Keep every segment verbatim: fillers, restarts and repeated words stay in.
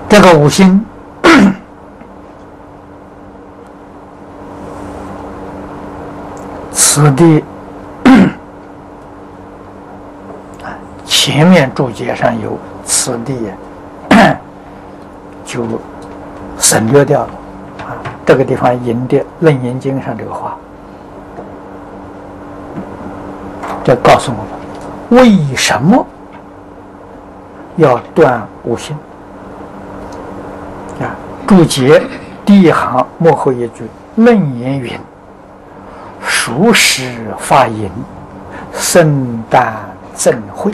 这个五辛此地前面注解上有此地，就省略掉了啊。这个地方引的《楞严经》上这个话，这告诉我们为什么要断五辛啊。注解第一行末后一句，楞严云：熟识发淫，圣诞正会。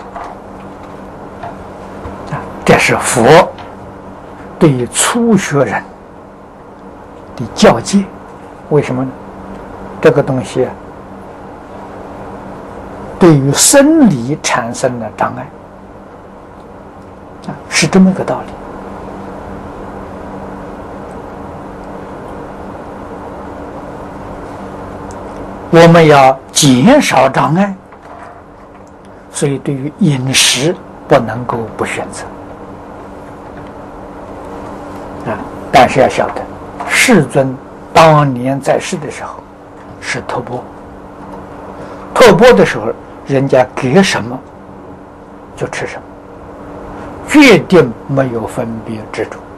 这是佛对于初学人的教诫。为什么呢？这个东西对于生理产生了障碍，是这么个道理。我们要减少障碍，所以对于饮食不能够不选择啊。但是要晓得，世尊当年在世的时候是托钵，托钵的时候，人家给什么就吃什么，决定没有分别执着。